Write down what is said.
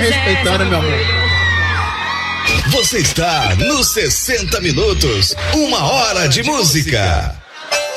respeitando, meu amor. Você está no 60 Minutos, 1 hora de música.